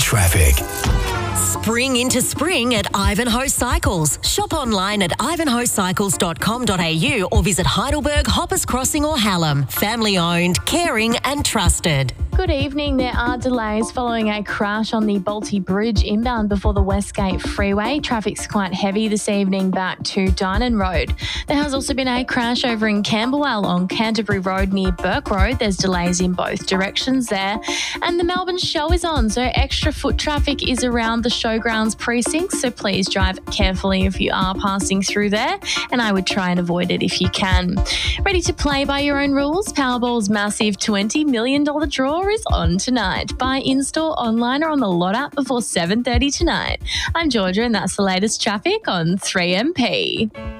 traffic. Spring into spring at Ivanhoe Cycles. Shop online at ivanhoecycles.com.au or visit Heidelberg, Hoppers Crossing or Hallam. Family owned, caring and trusted. Good evening. There are delays following a crash on the Bolte Bridge inbound before the Westgate Freeway. Traffic's quite heavy this evening back to Dynon Road. There has also been a crash over in Camberwell on Canterbury Road near Burke Road. There's delays in both directions there. And the Melbourne Show is on, so extra foot traffic is around the Showgrounds precinct, so please drive carefully if you are passing through there, and I would try and avoid it if you can. Ready to play by your own rules? Powerball's massive $20 million draw is on tonight. Buy in-store, online or on the Lot app before 7:30 tonight. I'm Georgia and that's the latest traffic on 3MP.